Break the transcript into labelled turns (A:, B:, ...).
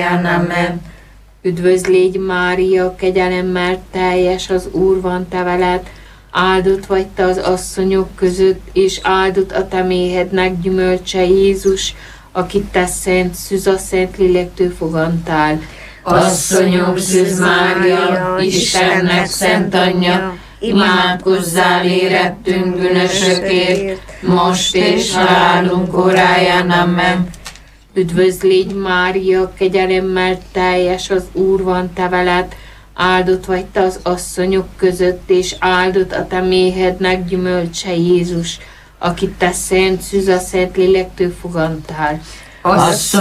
A: Amen.
B: Üdvözl légy Mária, kegyelemmel teljes, az Úr van te veled, áldott vagy te az asszonyok között, és áldott a te méhednek gyümölcse Jézus, akit te szent szűz szent lélektől fogantál.
A: Asszonyom Szűz Mária, Istennek szent anyja, imádkozzál érettünk bűnösökért, most és halálunk óráján. Amen.
B: Üdvözl légy Mária, kegyelemmel teljes, az Úr van te veled, áldott vagy te az asszonyok között, és áldott a te méhednek gyümölcse Jézus, akit te szent szűz szent lélektől fogantál.
A: Asszonyom